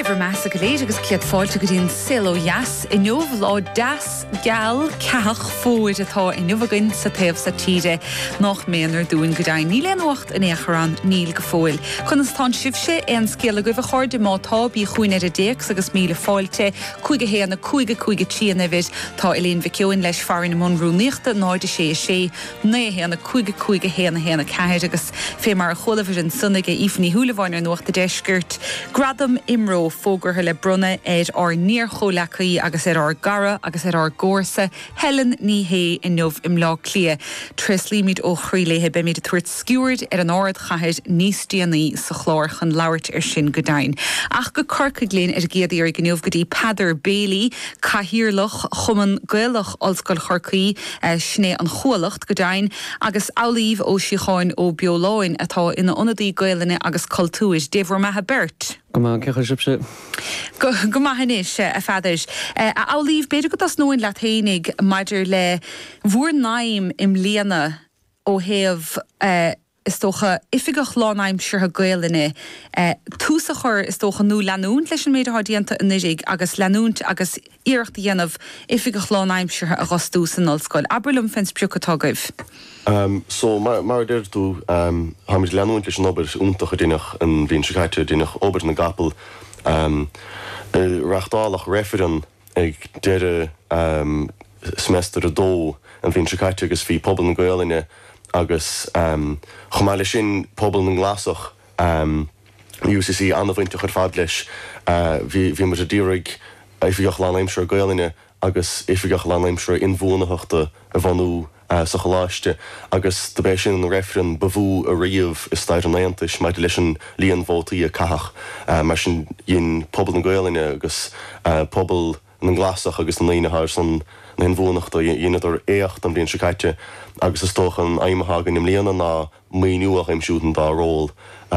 Diver Massa Galéid agus ciad fáilte go dtíon sil ó Jas I neomh lá das geal ceach fóid atá I neomhagan sa taobh sa tíide nach méanar dúin go dain níl an ucht in éacharán níl go fóil. Chun is tá sibse an scéal a goibh chuirde mátá bí chuoine a déex agus míle fáilte chuige héanna chuige tíana bhid tá Elín Vicioin leis farin na món rúníochta náide sé né héanna chuige héanna ceir agus fé mar a cholamh an sunnig ífaní thuúlaháin nuachta deisgirt gradam imró fógur le brunne ar níor cholachaí agus ar gara agus ar górsa Helen ní hé in nuamh im lá clia tris límid ó chríléthe be míad a tuairt sciúrd ar an áard chaid níos díanaí sa chlár chun labhairt sin go dain. Ach go corca gléin ar géadaí ar gníomh go dtí Peadar Bailey caithíirlach chuman gailach ollscoil chorcaí sné an chualacht go dain agus álaíomh ó siáin ó beoláin atá ina ionadaí gaileanna agus cultúis Déibhre Maithe Bert. Go maithanis a fadais. A álaíomh beidir go as nóin leat hénig maidir le bhuair naim im líana ó héamh is tócha ifigach lánaim siortha gaileanna túsa chur is tócha nó leanúnt leis an méidir hádíanta in nidig agus leanúnt agus iirecht dhéanamh ifigach lánaim siortha a gostús an ollscoil. Abralum fens priúcatágaibh. So mar déir tú haid leanúint leis an obair úntacha duineach an bhíon siáite duineach obair na gapel reachtálach referan ag deire semester a dó an bhíon siáite agus bhí pobl na Gaeilge agus chomáile sin pobl na glasach UCC anna bhainte chuir fad leis bhí mar a díraigh ifigach lánaimsir a Gaeilge agus ifigach lánaimsir inmhúnachachta a bhanú sa choláiste agus de bé sin an referan bhú a riamh is staid an éantais maid leis an líon bhótaí a cathach mar sin dhéon pobl na Gaeilge agus pobl na glasach agus na líonathir san na inmhúnachta dhéanaidir éacht an bhíon siáite agus is tóchan aimimehagan im líana ná míúach im siúdan dá ról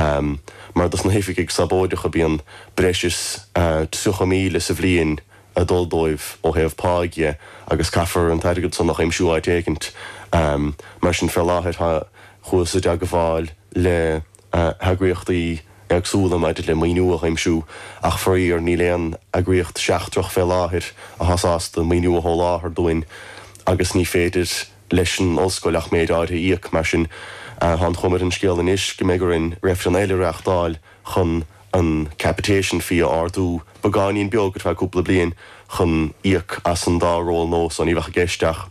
mar das na héifigh sabóideach a bíon breis 2,000 sa bhliain a dóldóibh ó héamh páige agus caafar an tairigad san nach im siúáid éigent mar sin fel láthir chuas a deag bháil le hagréochtaí agsúla maidir le míúach im siú ach forí ar ní léan agréocht seachtrach fel láthir a hasásta míúach ó láthir dóin agus ní féidir leis an ollscoilach méid áide íoc mar sin han chumar an scéal in is go mégur in referenéile reachtáil chun an capitation fee ardú bagáín beagad fe cúpla blion chun íoc as an dá ról nó san íbhacha geisteach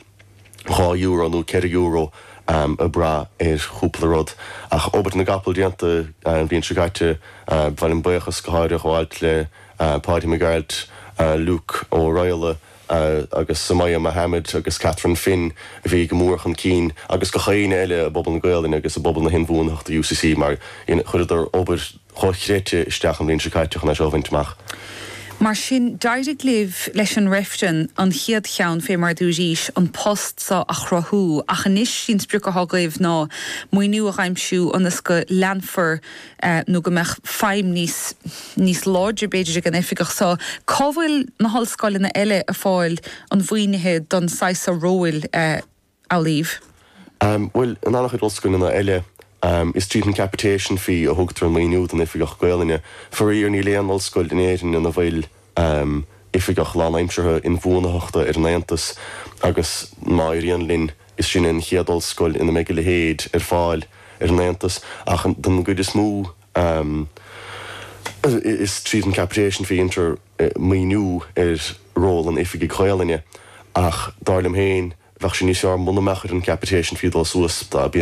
€5 nó €4 a bra chúpla rud ach obair na gapel dianta bhíon siáite bhain an buchas go háidir gháilt le Páidí McGarrett Luke ó Royale agus Samaya Mohammed agus Catherine Finn a bhí go mórchan cín agus go chéine eile a bobbal na Gaeilge agus a bobbal na hinmhúnachta UCC mar chuidir obair chochréite isteach an bhíon siáiteach na seo bhaintach. Mar sin daireadh libh leis an reften an chiad cheann fé mar dúisís an post sa a chrathú ach an is sin spriúcathagaibh ná muoinú a chaimsú anas go leanfar nó go meach feim níos láidir beidir an ifigach sa cábhfuil na hallscoilena eile a fáil an bhuainethe don 6 a róil álaíomh. Well an annach ollscoilena eile is treatment capitation fee a hugtar an míúd an ifigach Gaeilge forí ar ní léan ollscoil in éidir in a bhfuil ifigach lánaimsirthe in bhúnachachta ar an éantas agus mairíon linn is sin in chiad ollscoil ina méige le héad ar fáil ar an éantas ach den good is mú is treatment capitation fee inter míú ar ról an ifigach Gaeilge ach dáirlim héin bheith sin níos ar muna mechar an capitation fee dul suas